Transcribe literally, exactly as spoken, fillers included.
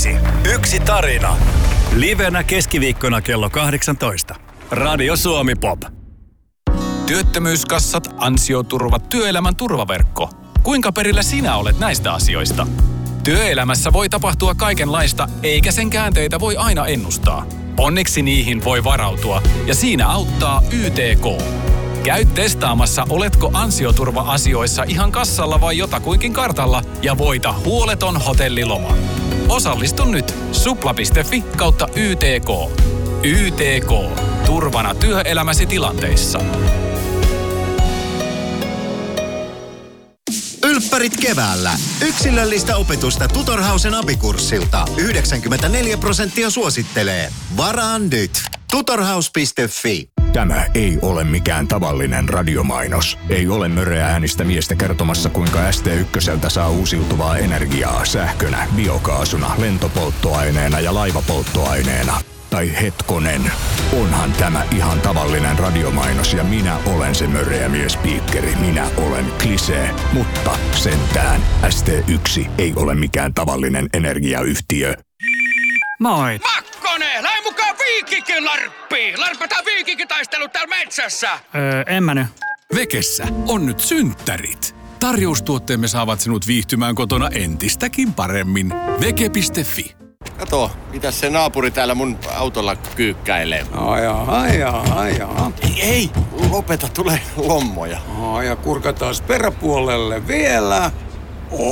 Yksi. Yksi tarina. Livenä keskiviikkona kello kahdeksantoista. Radio Suomi Pop. Työttömyyskassat, ansioturvat, työelämän turvaverkko. Kuinka perillä sinä olet näistä asioista? Työelämässä voi tapahtua kaikenlaista, eikä sen käänteitä voi aina ennustaa. Onneksi niihin voi varautua, ja siinä auttaa Y T K. Käy testaamassa, oletko ansioturva-asioissa ihan kassalla vai jotakuinkin kartalla, ja voita huoleton hotelliloma. Osallistu nyt supla piste fi kautta Y T K. Y T K. Turvana työelämäsi tilanteissa. Ylppärit keväällä. Yksilöllistä opetusta Tutorhausen abikurssilta. yhdeksänkymmentäneljä prosenttia suosittelee. Varaa nyt. tutorhaus piste fi. Tämä ei ole mikään tavallinen radiomainos. Ei ole möreä äänistä miestä kertomassa, kuinka S T ykköseltä saa uusiutuvaa energiaa sähkönä, biokaasuna, lentopolttoaineena ja laivapolttoaineena. Tai hetkonen, onhan tämä ihan tavallinen radiomainos ja minä olen se möreä miespiikkeri. Minä olen Klisee, mutta sentään S T yksi ei ole mikään tavallinen energiayhtiö. Moi! Makkonen! Lähde mukaan Viikikin larppiin! Larpataan Viikikin-taistelu täällä metsässä! Öö, en mä nyt. Vekessä on nyt synttärit. Tarjoustuotteemme saavat sinut viihtymään kotona entistäkin paremmin. Veke piste fi. Kato, mitäs se naapuri täällä mun autolla kyykkäilee? Ajaa, ajaa, ajaa. Ei, ei, lopeta, tulee lommoja. Ja kurkataan peräpuolelle vielä.